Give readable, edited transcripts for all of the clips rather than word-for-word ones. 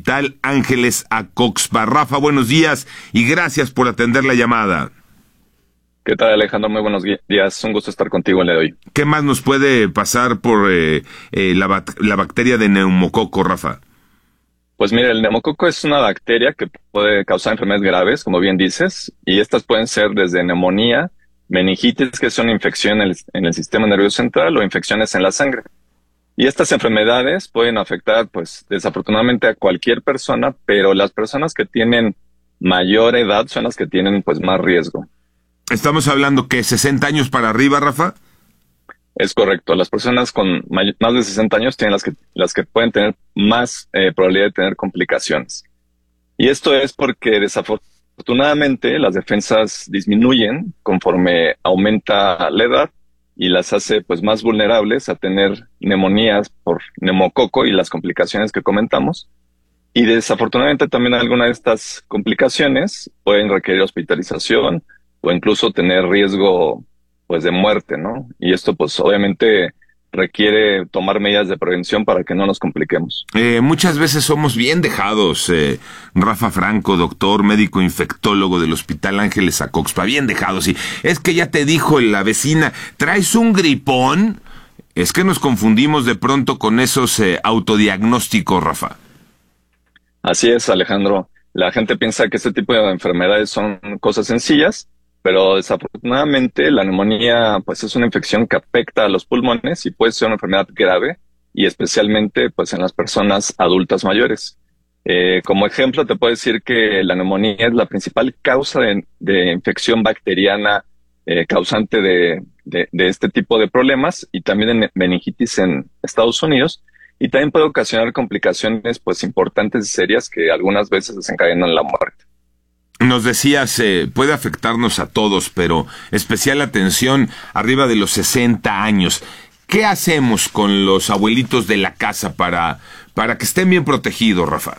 Hospital Ángeles Acoxpa. Rafa, buenos días y gracias por atender la llamada. ¿Qué tal, Alejandro? Muy buenos días. Un gusto estar contigo el día de hoy. ¿Qué más nos puede pasar por la bacteria de neumococo, Rafa? Pues mire, el neumococo es una bacteria que puede causar enfermedades graves, como bien dices, y estas pueden ser desde neumonía, meningitis, que es una infección en el sistema nervioso central, o infecciones en la sangre. Y estas enfermedades pueden afectar, pues, desafortunadamente a cualquier persona, pero las personas que tienen mayor edad son las que tienen, pues, más riesgo. Estamos hablando que 60 años para arriba, Rafa. Es correcto. Las personas con más de 60 años tienen las que pueden tener más probabilidad de tener complicaciones. Y esto es porque desafortunadamente las defensas disminuyen conforme aumenta la edad y las hace pues más vulnerables a tener neumonías por neumococo y las complicaciones que comentamos. Y desafortunadamente también algunas de estas complicaciones pueden requerir hospitalización o incluso tener riesgo pues de muerte, ¿no? Y esto pues obviamente requiere tomar medidas de prevención para que no nos compliquemos. Muchas veces somos bien dejados, Rafa Franco, doctor, médico infectólogo del Hospital Ángeles Acoxpa, bien dejados. Y es que ya te dijo la vecina, ¿traes un gripón? Es que nos confundimos de pronto con esos autodiagnósticos, Rafa. Así es, Alejandro. La gente piensa que este tipo de enfermedades son cosas sencillas, pero desafortunadamente la neumonía pues es una infección que afecta a los pulmones y puede ser una enfermedad grave y especialmente pues en las personas adultas mayores. Como ejemplo te puedo decir que la neumonía es la principal causa de infección bacteriana causante de este tipo de problemas y también de meningitis en Estados Unidos y también puede ocasionar complicaciones pues importantes y serias que algunas veces desencadenan la muerte. Nos decías, puede afectarnos a todos, pero especial atención arriba de los 60 años. ¿Qué hacemos con los abuelitos de la casa para que estén bien protegidos, Rafa?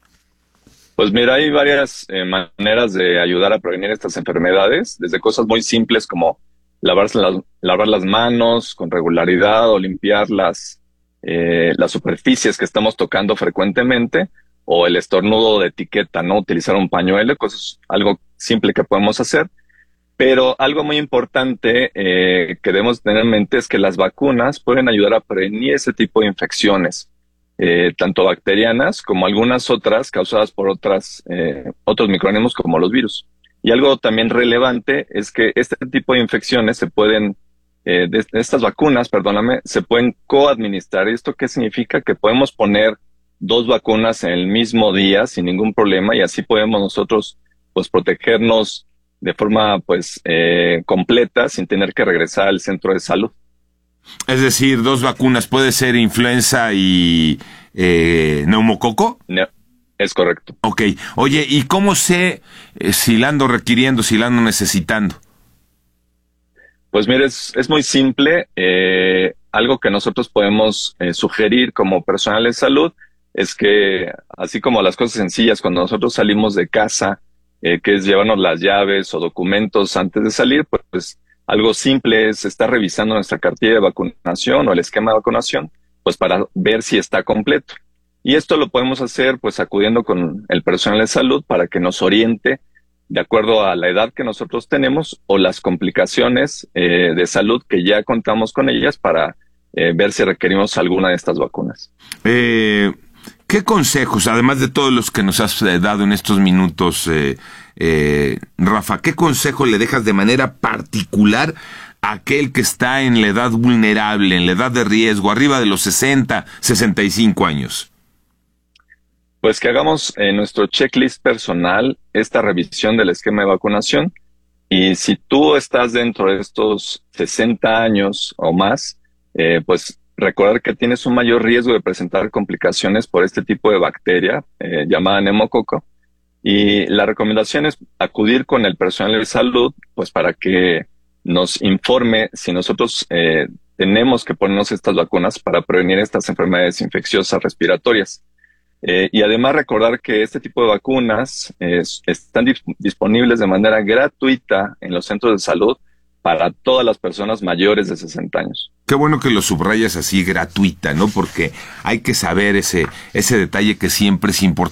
Pues mira, hay varias maneras de ayudar a prevenir estas enfermedades, desde cosas muy simples como lavar las manos con regularidad o limpiar las superficies que estamos tocando frecuentemente, o el estornudo de etiqueta, ¿no? Utilizar un pañuelo, algo simple que podemos hacer. Pero algo muy importante que debemos tener en mente es que las vacunas pueden ayudar a prevenir ese tipo de infecciones, tanto bacterianas como algunas otras causadas por otros microorganismos como los virus. Y algo también relevante es que este tipo de infecciones estas vacunas, se pueden coadministrar. ¿Esto qué significa? Que podemos poner 2 vacunas en el mismo día sin ningún problema y así podemos nosotros pues protegernos de forma pues completa sin tener que regresar al centro de salud. Es decir, 2 vacunas, ¿puede ser influenza y neumococo? No, es correcto. Ok. Oye, ¿y cómo sé si la ando requiriendo, si la ando necesitando? Pues mire, es muy simple. Algo que nosotros podemos sugerir como personal de salud es que, así como las cosas sencillas, cuando nosotros salimos de casa, que es llevarnos las llaves o documentos antes de salir, pues algo simple es estar revisando nuestra cartilla de vacunación o el esquema de vacunación, pues para ver si está completo. Y esto lo podemos hacer pues acudiendo con el personal de salud para que nos oriente de acuerdo a la edad que nosotros tenemos o las complicaciones de salud que ya contamos con ellas para ver si requerimos alguna de estas vacunas. ¿Qué consejos, además de todos los que nos has dado en estos minutos, Rafa, qué consejo le dejas de manera particular a aquel que está en la edad vulnerable, en la edad de riesgo, arriba de los 60, 65 años? Pues que hagamos en nuestro checklist personal esta revisión del esquema de vacunación y si tú estás dentro de estos 60 años o más, pues recordar que tienes un mayor riesgo de presentar complicaciones por este tipo de bacteria llamada neumococo y la recomendación es acudir con el personal de salud pues para que nos informe si nosotros tenemos que ponernos estas vacunas para prevenir estas enfermedades infecciosas respiratorias. Y además recordar que este tipo de vacunas están disponibles de manera gratuita en los centros de salud para todas las personas mayores de 60 años. Qué bueno que lo subrayas así, gratuita, ¿no? Porque hay que saber ese detalle que siempre es importante.